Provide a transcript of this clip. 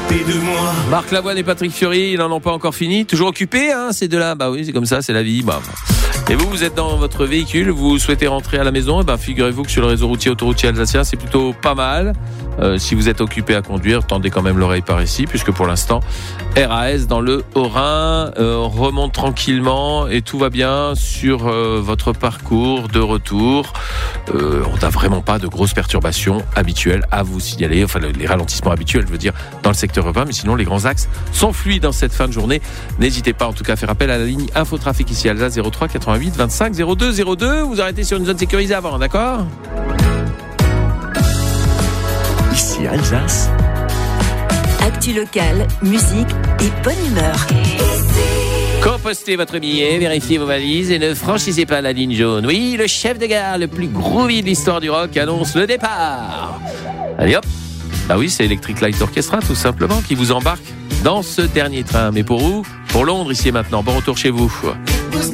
s'occuper de moi. Marc Lavoine et Patrick Fiori, ils n'en ont pas encore fini. Toujours occupés, hein, ces deux-là. Bah oui, c'est comme ça, c'est la vie. Bah. Et vous êtes dans votre véhicule, vous souhaitez rentrer à la maison, et ben figurez-vous que sur le réseau routier autoroutier alsacien, c'est plutôt pas mal. Si vous êtes occupé à conduire, tendez quand même l'oreille par ici, puisque pour l'instant, RAS dans le Haut-Rhin remonte tranquillement et tout va bien sur votre parcours de retour. On n'a vraiment pas de grosses perturbations habituelles à vous signaler, enfin les ralentissements habituels, je veux dire, dans le secteur urbain, mais sinon les grands axes sont fluides dans cette fin de journée. N'hésitez pas en tout cas à faire appel à la ligne Infotrafic ici Alsace 03 88 25 02 02. Vous arrêtez sur une zone sécurisée avant, d'accord ? Ici Alsace. Actu locale, musique et bonne humeur. Compostez votre billet, vérifiez vos valises et ne franchissez pas la ligne jaune. Oui, le chef de gare le plus groovy de l'histoire du rock annonce le départ. Allez hop. Bah oui, c'est Electric Light Orchestra tout simplement qui vous embarque dans ce dernier train. Mais pour où ? Pour Londres ici et maintenant. Bon retour chez vous.